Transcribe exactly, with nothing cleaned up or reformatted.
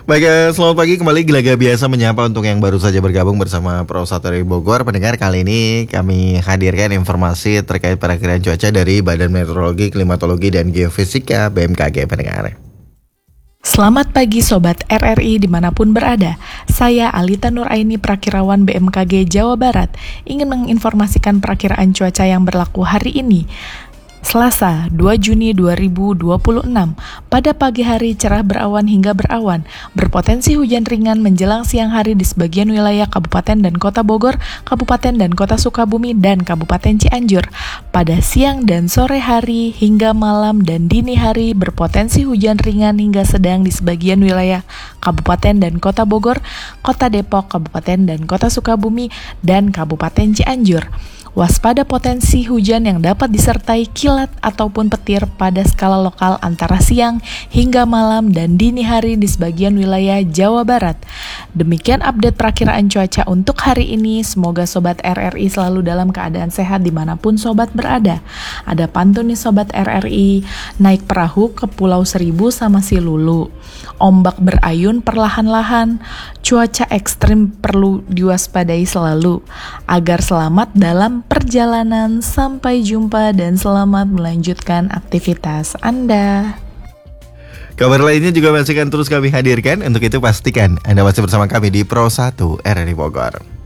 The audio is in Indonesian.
Baik, eh, selamat pagi kembali Gelaga Biasa menyapa untuk yang baru saja bergabung bersama Pro satu dari Bogor. Pendengar, kali ini kami hadirkan informasi terkait perakiraan cuaca dari Badan Meteorologi, Klimatologi, dan Geofisika B M K G. Pendengar, selamat pagi Sobat R R I dimanapun berada. Saya Alita Nuraini, Prakirawan B M K G Jawa Barat, ingin menginformasikan perakiraan cuaca yang berlaku hari ini, Selasa, dua Juni dua ribu dua puluh enam. Pada pagi hari cerah berawan hingga berawan, berpotensi hujan ringan menjelang siang hari di sebagian wilayah Kabupaten dan Kota Bogor, Kabupaten dan Kota Sukabumi, dan Kabupaten Cianjur. Pada siang dan sore hari hingga malam dan dini hari berpotensi hujan ringan hingga sedang di sebagian wilayah Kabupaten dan Kota Bogor, Kota Depok, Kabupaten dan Kota Sukabumi, dan Kabupaten Cianjur. Waspada potensi hujan yang dapat disertai kilat ataupun petir pada skala lokal antara siang hingga malam dan dini hari di sebagian wilayah Jawa Barat. Demikian update perakiraan cuaca untuk hari ini. Semoga Sobat R R I selalu dalam keadaan sehat dimanapun Sobat berada. Ada pantun nih Sobat R R I, naik perahu ke Pulau Seribu sama si Lulu. Ombak berayun perlahan-lahan, cuaca ekstrim perlu diwaspadai selalu. Agar selamat dalam perjalanan, sampai jumpa dan selamat melanjutkan aktivitas Anda. kabar lainnya juga masih akan terus kami hadirkan. Untuk itu pastikan Anda masih bersama kami di Pro satu R R I Bogor.